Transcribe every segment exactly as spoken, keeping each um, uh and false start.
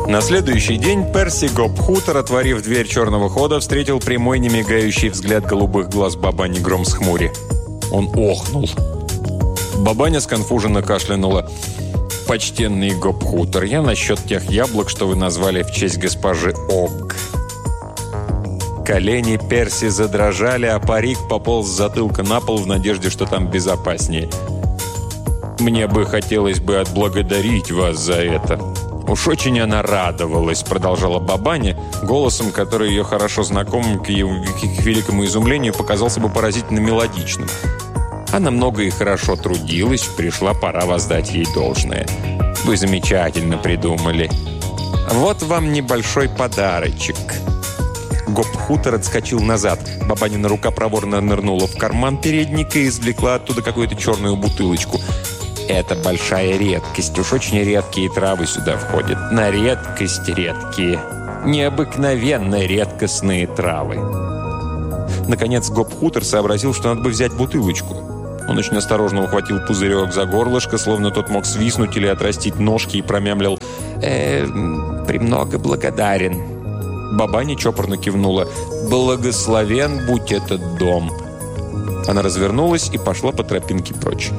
На следующий день Перси Гоб-Хутор, отворив дверь черного хода, встретил прямой, немигающий взгляд голубых глаз бабани Громс-Хмури. Он охнул. Бабаня сконфуженно кашлянула. «Почтенный Гоб-Хутор, я насчет тех яблок, что вы назвали в честь госпожи Огг». Колени Перси задрожали, а парик пополз с затылка на пол в надежде, что там безопаснее. «Мне бы хотелось бы отблагодарить вас за это». «Уж очень она радовалась», — продолжала бабаня, голосом, который ее хорошо знакомым, к ее к великому изумлению, показался бы поразительно мелодичным. Она много и хорошо трудилась, пришла пора воздать ей должное. «Вы замечательно придумали. Вот вам небольшой подарочек». Гоб-Хутор отскочил назад. Бабанина рука проворно нырнула в карман передника и извлекла оттуда какую-то черную бутылочку. «Это большая редкость. Уж очень редкие травы сюда входят. На редкость редкие. Необыкновенно редкостные травы». Наконец Гоб-Хутор сообразил, что надо бы взять бутылочку. Он очень осторожно ухватил пузырек за горлышко, словно тот мог свистнуть или отрастить ножки, и промямлил: «Э, премного благодарен». Бабаня чопорно кивнула: «Благословен будь этот дом». Она развернулась и пошла по тропинке прочь.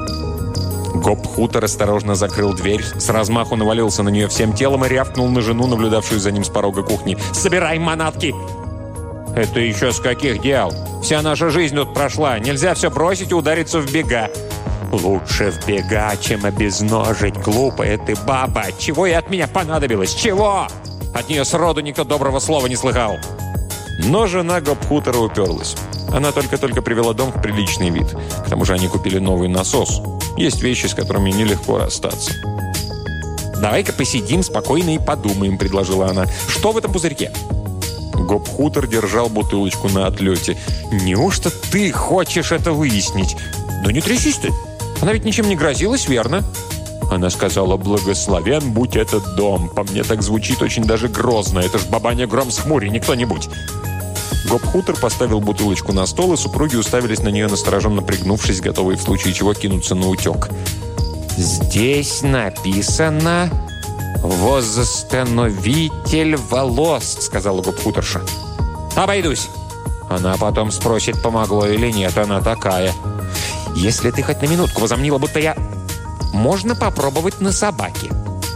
Гоб-Хутор осторожно закрыл дверь, с размаху навалился на нее всем телом и рявкнул на жену, наблюдавшую за ним с порога кухни: «Собирай манатки!» «Это еще с каких дел? Вся наша жизнь тут прошла. Нельзя все бросить и удариться в бега». «Лучше в бега, чем обезножить, глупая ты баба! Чего ей от меня понадобилось? Чего? От нее сроду никто доброго слова не слыхал». Но жена Гоб-Хутора уперлась. Она только-только привела дом в приличный вид. К тому же они купили новый насос. Есть вещи, с которыми нелегко расстаться. «Давай-ка посидим спокойно и подумаем», — предложила она. «Что в этом пузырьке?» Гоб-Хутор держал бутылочку на отлете. «Неужто ты хочешь это выяснить?» «Да не трясись ты! Она ведь ничем не грозилась, верно?» Она сказала: «Благословен будь этот дом». По мне так звучит очень даже грозно. Это ж бабаня Громс-Хмури, не кто-нибудь. Гоб-Хутор поставил бутылочку на стол, и супруги уставились на нее, настороженно пригнувшись, готовые в случае чего кинуться на утек. «Здесь написано «Возстановитель волос», — сказала Гоб-Хуторша. «Обойдусь». Она потом спросит, помогло или нет, она такая. «Если ты хоть на минутку возомнила, будто я...» «Можно попробовать на собаке».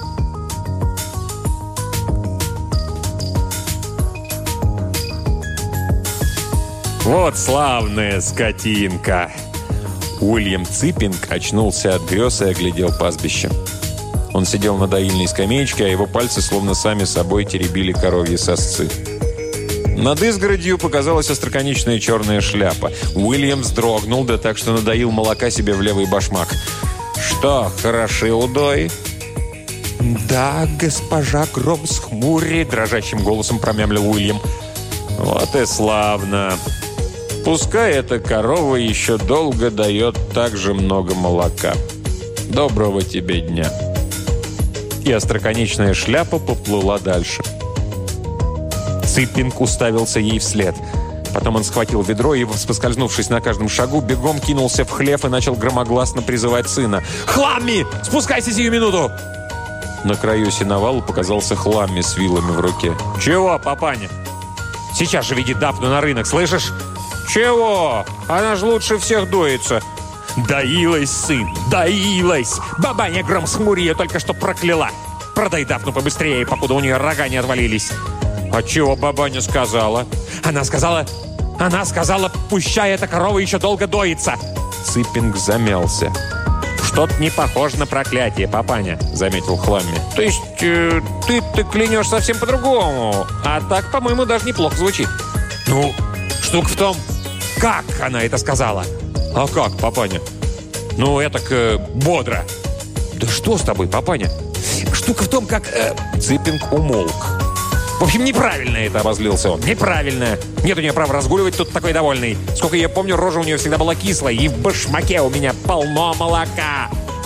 «Вот славная скотинка!» Уильям Циппинг очнулся от грез и оглядел пастбище. Он сидел на доильной скамеечке, а его пальцы словно сами собой теребили коровьи сосцы. Над изгородью показалась остроконечная черная шляпа. Уильям вздрогнул, да так, что надоил молока себе в левый башмак. «Что, хороши удои?» «Да, госпожа Громс-Хмури», — дрожащим голосом промямлил Уильям. «Вот и славно. Пускай эта корова еще долго дает так же много молока. Доброго тебе дня». И остроконечная шляпа поплыла дальше. Циппинг уставился ей вслед. Потом он схватил ведро и, поскользнувшись на каждом шагу, бегом кинулся в хлев и начал громогласно призывать сына. «Хламми! Спускайся сию минуту!» На краю сеновала показался Хламми с вилами в руке. «Чего, папаня?» «Сейчас же веди Дафну на рынок, слышишь?» «Чего? Она же лучше всех доится». «Доилась, сын, доилась! Бабаня Громс-Хмури ее только что прокляла! Продай Дафну побыстрее, покуда у нее рога не отвалились!» «А чего бабаня сказала?» «Она сказала... Она сказала, пущай эта корова еще долго доится!» Циппинг замялся. «Что-то не похоже на проклятие, папаня», — заметил Хламми. «То есть э, ты, ты клянешь совсем по-другому, а так, по-моему, даже неплохо звучит». «Ну, штука в том, как она это сказала?» «А как, папаня?» «Ну, этак э, бодро». «Да что с тобой, папаня?» «Штука в том, как...» э... Циппинг умолк. «В общем, неправильно это», — обозлился он. «Неправильно. Нет у нее права разгуливать тут такой довольный. Сколько я помню, рожа у нее всегда была кислая, и в башмаке у меня полно молока».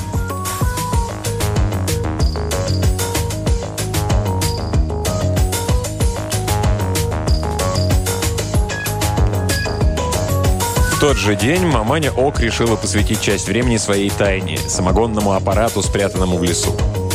В тот же день маманя Ок решила посвятить часть времени своей тайне – самогонному аппарату, спрятанному в лесу.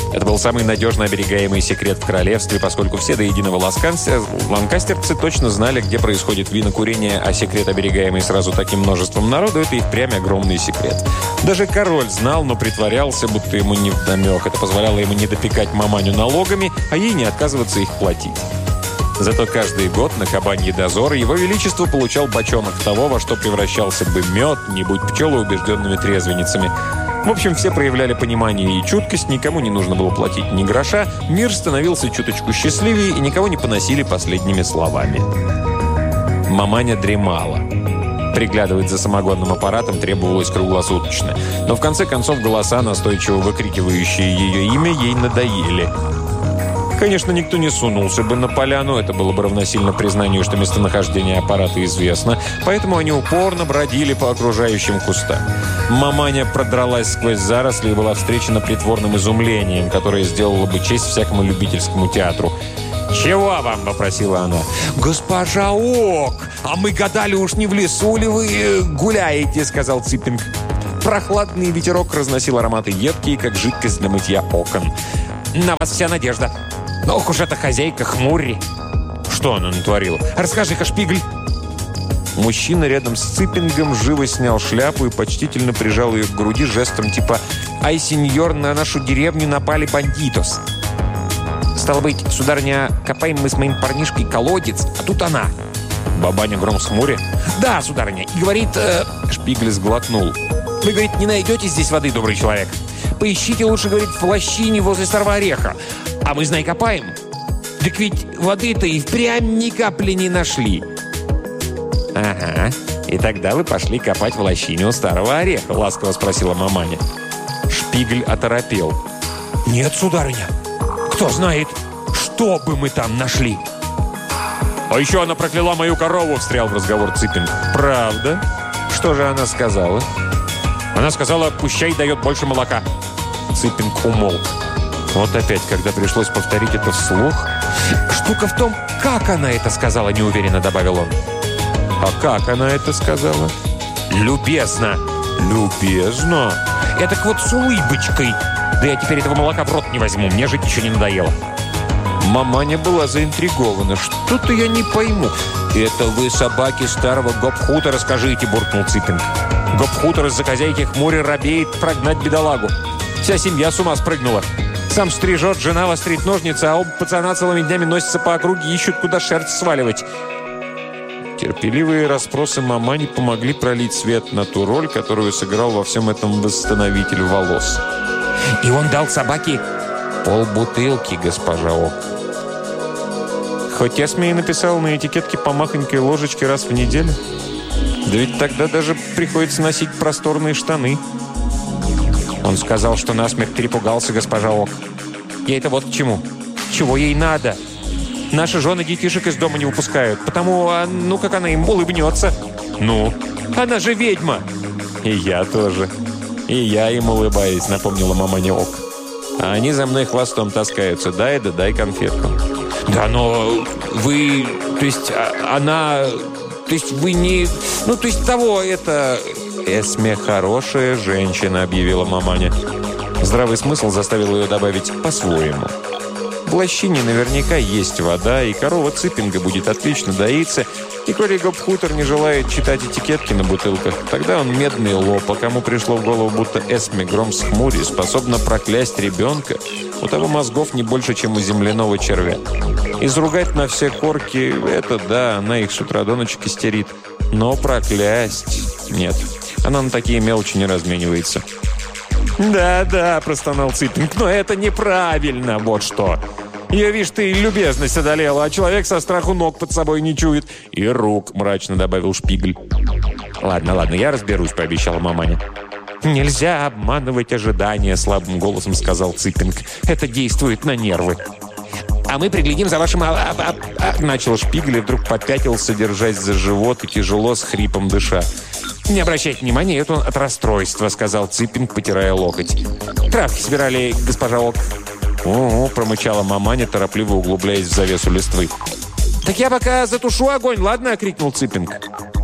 Это был самый надежно оберегаемый секрет в королевстве, поскольку все до единого ласканцы, ланкастерцы точно знали, где происходит винокурение, а секрет, оберегаемый сразу таким множеством народу, это их прям огромный секрет. Даже король знал, но притворялся, будто ему невдомек. Это позволяло ему не допекать маманю налогами, а ей не отказываться их платить. Зато каждый год на кабаньи дозоры его величество получал бочонок того, во что превращался бы мед, не будь пчелы убежденными трезвенницами. В общем, все проявляли понимание и чуткость, никому не нужно было платить ни гроша, мир становился чуточку счастливее, и никого не поносили последними словами. Маманя дремала. Приглядывать за самогонным аппаратом требовалось круглосуточно. Но в конце концов голоса, настойчиво выкрикивающие ее имя, ей надоели. Конечно, никто не сунулся бы на поляну, это было бы равносильно признанию, что местонахождение аппарата известно, поэтому они упорно бродили по окружающим кустам. Маманя продралась сквозь заросли и была встречена притворным изумлением, которое сделало бы честь всякому любительскому театру. «Чего вам?» – попросила она. «Госпожа Ок, а мы гадали, уж не в лесу ли вы гуляете?» – сказал Циппинг. Прохладный ветерок разносил ароматы едкие, как жидкость для мытья окон. «На вас вся надежда. Ох уж эта хозяйка Хмурри!» «Что она натворила? Расскажи-ка, Шпигль!» Мужчина рядом с Циппингом живо снял шляпу и почтительно прижал ее к груди жестом типа «Ай, сеньор, на нашу деревню напали бандитос!» «Стало быть, сударыня, копаем мы с моим парнишкой колодец, а тут она!» Бабаня гром с хмуря. «Да, сударыня!» И говорит... Э, Шпигль сглотнул. «Вы, говорит, не найдете здесь воды, добрый человек? Поищите лучше, говорит, в лощине возле Старого Ореха. А мы, знай, копаем. Так ведь воды-то и впрямь ни капли не нашли». «Ага. И тогда вы пошли копать в лощине у Старого Ореха?» — ласково спросила маманя. Шпигль оторопел. «Нет, сударыня. Кто знает, что бы мы там нашли?» «А еще она прокляла мою корову!» — встрял в разговор Циппинг. «Правда? Что же она сказала?» «Она сказала, пущай дает больше молока». Циппинг умолк. Вот опять, когда пришлось повторить это вслух. «Штука в том, как она это сказала», — неуверенно добавил он. «А как она это сказала?» «Любезно». «Любезно?» «Этак вот с улыбочкой. Да я теперь этого молока в рот не возьму, мне жить еще не надоело». Маманя была заинтригована. «Что-то я не пойму». «Это вы, собаки старого Гопхута, расскажите», — буркнул Циппинг. «Гопхутер из-за хозяйки Хмури робеет прогнать бедолагу. Вся семья с ума спрыгнула. Сам стрижет, жена вострит ножницы, а оба пацана целыми днями носятся по округе и ищут, куда шерсть сваливать». Терпеливые расспросы мамани помогли пролить свет на ту роль, которую сыграл во всем этом восстановитель волос. «И он дал собаке полбутылки, госпожа Ок». «Хоть Эсме и написал на этикетке по махонькой ложечке раз в неделю. Да ведь тогда даже приходится носить просторные штаны». «Он сказал, что насмерть перепугался, госпожа Ок. Ей это вот к чему. Чего ей надо? Наши жены детишек из дома не выпускают, потому, а, ну, как она им улыбнется». «Ну? Она же ведьма!» «И я тоже. И я им улыбаюсь», — напомнила маманя Ок. «А они за мной хвостом таскаются. Дай да дай конфетку». «Да, но вы... То есть она... То есть вы не... Ну, то есть того, это...» «Эсме хорошая женщина», — объявила маманя. Здравый смысл заставил ее добавить «по-своему». В лощине наверняка есть вода, и корова Циппинга будет отлично доиться. И коли Гопхутер не желает читать этикетки на бутылках, тогда он медный лоб, а кому пришло в голову, будто Эсме гром с хмури способна проклясть ребенка, у того мозгов не больше, чем у земляного червя. Изругать на все корки – это да, она их с утра до ночи кистерит. Но проклясть – нет. Она на такие мелочи не разменивается. «Да-да», – простонал Циппинг, – «но это неправильно, вот что. Я, вишь, ты любезность одолела, а человек со страху ног под собой не чует. И рук», – мрачно добавил Шпигль. «Ладно, ладно, я разберусь», – пообещала маманя. «Нельзя обманывать ожидания», – слабым голосом сказал Циппинг. «Это действует на нервы». «А мы приглядим за вашим...» а, а, а, а, начал Шпигль и вдруг попятился, держась за живот и тяжело с хрипом дыша. «Не обращайте внимания, это он от расстройства», — сказал Циппинг, потирая локоть. «Травки собирали, госпожа Ок». «О-о», — промычала маманя, торопливо углубляясь в завесу листвы. «Так я пока затушу огонь, ладно?» — крикнул Циппинг.